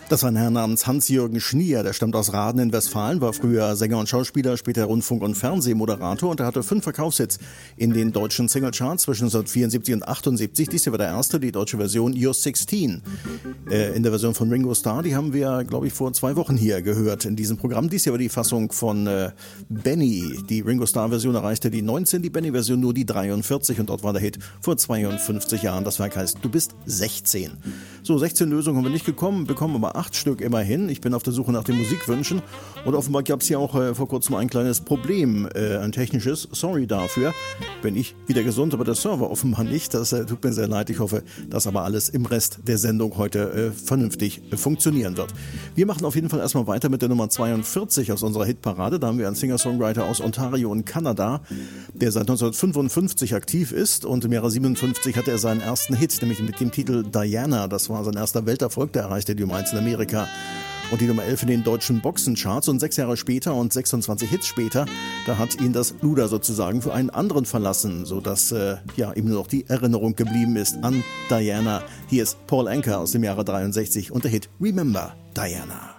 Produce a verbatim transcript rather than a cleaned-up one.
Das war ein Herr namens Hans-Jürgen Schnier, der stammt aus Rahden in Westfalen, war früher Sänger und Schauspieler, später Rundfunk- und Fernsehmoderator und er hatte fünf Verkaufshits in den deutschen Singlecharts zwischen neunzehnhundertvierundsiebzig und achtundsiebzig. Dies hier war der erste, die deutsche Version You're sixteen. Äh, in der Version von Ringo Starr, die haben wir, glaube ich, vor zwei Wochen hier gehört in diesem Programm. Dies hier war die Fassung von äh, Benny. Die Ringo Starr-Version erreichte die neunzehn, die Benny-Version nur die dreiundvierzig und dort war der Hit vor zweiundfünfzig Jahren. Das Werk heißt Du bist sechzehn. So, sechzehn Lösungen haben wir nicht gekommen, bekommen aber acht Stück immerhin. Ich bin auf der Suche nach den Musikwünschen und offenbar gab es hier auch äh, vor kurzem ein kleines Problem, äh, ein technisches. Sorry dafür. Bin ich wieder gesund, aber der Server offenbar nicht. Das äh, tut mir sehr leid. Ich hoffe, dass aber alles im Rest der Sendung heute äh, vernünftig äh, funktionieren wird. Wir machen auf jeden Fall erstmal weiter mit der Nummer zweiundvierzig aus unserer Hitparade. Da haben wir einen Singer-Songwriter aus Ontario in Kanada, der seit neunzehnhundertfünfundfünfzig aktiv ist und im Jahre siebenundfünfzig hatte er seinen ersten Hit, nämlich mit dem Titel Diana. Das war sein erster Welterfolg, der erreichte die Nummer eins in Amerika und die Nummer elf in den deutschen Boxencharts und sechs Jahre später und sechsundzwanzig Hits später, da hat ihn das Luder sozusagen für einen anderen verlassen, sodass äh, ja, ihm nur noch die Erinnerung geblieben ist an Diana. Hier ist Paul Anka aus dem Jahre dreiundsechzig und der Hit Remember Diana.